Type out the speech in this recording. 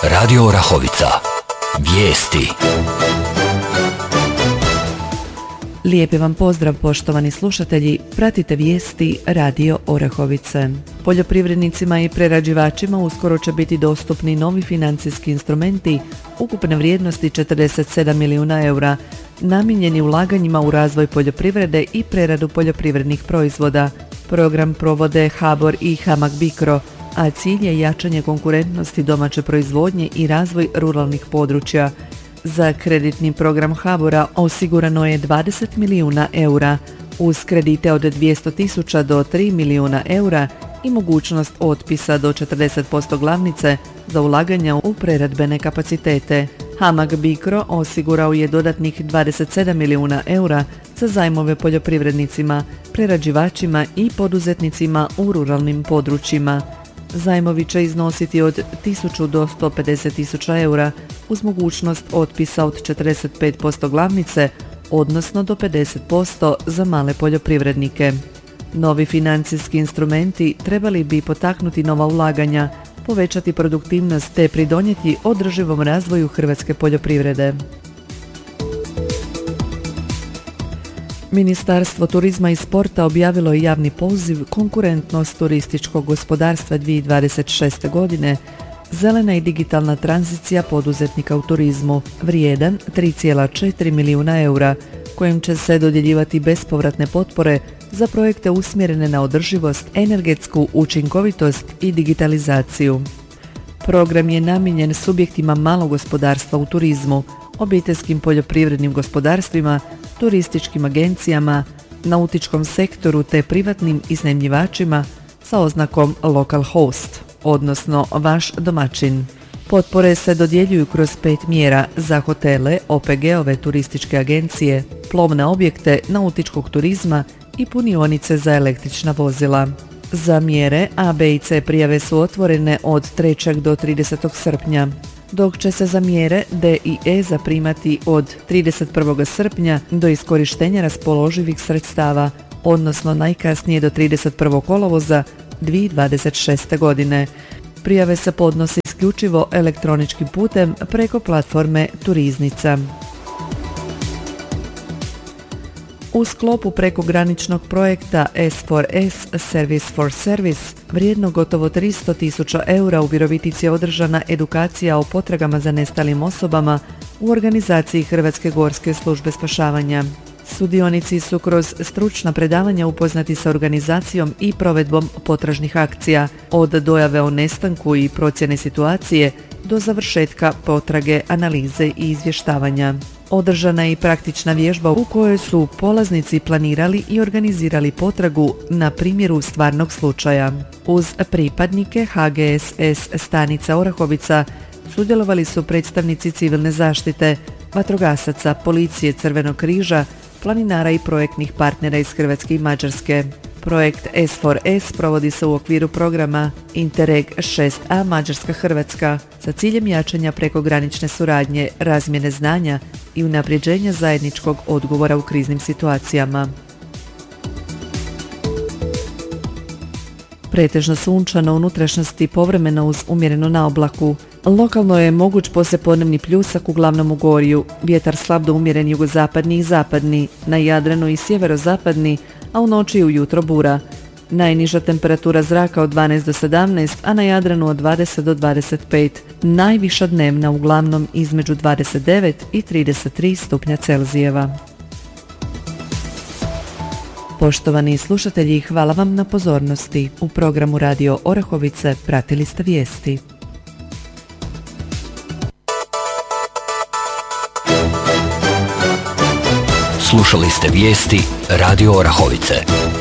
Radio Orahovica. Vijesti. Lijepi vam pozdrav, poštovani slušatelji, pratite vijesti Radio Orahovice. Poljoprivrednicima i prerađivačima uskoro će biti dostupni novi financijski instrumenti ukupne vrijednosti 47 milijuna eura, namijenjeni ulaganjima u razvoj poljoprivrede i preradu poljoprivrednih proizvoda. Program provode HBOR i HAMAG BICRO, a cilj je jačanje konkurentnosti domaće proizvodnje i razvoj ruralnih područja. Za kreditni program HBOR-a osigurano je 20 milijuna eura, uz kredite od 200.000 do 3 milijuna eura i mogućnost otpisa do 40% glavnice za ulaganja u preradbene kapacitete. HAMAG BICRO osigurao je dodatnih 27 milijuna eura za zajmove poljoprivrednicima, prerađivačima i poduzetnicima u ruralnim područjima. Zajmovi će iznositi od 1000 do 150.000 eura uz mogućnost otpisa od 45% glavnice, odnosno do 50% za male poljoprivrednike. Novi financijski instrumenti trebali bi potaknuti nova ulaganja, povećati produktivnost te pridonijeti održivom razvoju hrvatske poljoprivrede. Ministarstvo turizma i sporta objavilo je javni poziv Konkurentnost turističkog gospodarstva 2026. godine, zelena i digitalna tranzicija poduzetnika u turizmu, vrijedan 3,4 milijuna eura, kojim će se dodjeljivati bespovratne potpore za projekte usmjerene na održivost, energetsku učinkovitost i digitalizaciju. Program je namijenjen subjektima malog gospodarstva u turizmu, obiteljskim poljoprivrednim gospodarstvima, turističkim agencijama, nautičkom sektoru te privatnim iznajmljivačima sa oznakom Local Host, odnosno vaš domaćin. Potpore se dodjeljuju kroz 5 mjera za hotele, OPG-ove, turističke agencije, plovne objekte, nautičkog turizma i punionice za električna vozila. Za mjere A, B i C prijave su otvorene od 3. do 30. srpnja, dok će se za mjere D i E zaprimati od 31. srpnja do iskorištenja raspoloživih sredstava, odnosno najkasnije do 31. kolovoza 2026. godine. Prijave se podnose isključivo elektroničkim putem preko platforme Turiznica. U sklopu prekograničnog projekta S4S Service for Service, vrijedno gotovo 300.000 eura, u Virovitici je održana edukacija o potragama za nestalim osobama u organizaciji Hrvatske gorske službe spašavanja. Sudionici su kroz stručna predavanja upoznati sa organizacijom i provedbom potražnih akcija, od dojave o nestanku i procjene situacije do završetka potrage, analize i izvještavanja. Održana je i praktična vježba u kojoj su polaznici planirali i organizirali potragu na primjeru stvarnog slučaja. Uz pripadnike HGSS stanica Orahovica sudjelovali su predstavnici civilne zaštite, vatrogasaca, policije, Crvenog križa, planinara i projektnih partnera iz Hrvatske i Mađarske. Projekt S4S provodi se u okviru programa Interreg 6A Mađarska-Hrvatska sa ciljem jačanja prekogranične suradnje, razmjene znanja i unapređenja zajedničkog odgovora u kriznim situacijama. Pretežno sunčano, unutrašnjosti povremeno uz umjerenu naoblaku. Lokalno je moguć poslijepodnevni pljusak, uglavnom u Gorju. Vjetar slab do umjeren jugozapadni i zapadni, na Jadranu i sjeverozapadni, a u noći i ujutro bura. Najniža temperatura zraka od 12 do 17, a na Jadranu od 20 do 25. Najviša dnevna uglavnom između 29 i 33 stupnja Celzijeva. Poštovani slušatelji, hvala vam na pozornosti. U programu Radio Orahovice pratili ste vijesti. Slušali ste vijesti Radio Orahovice.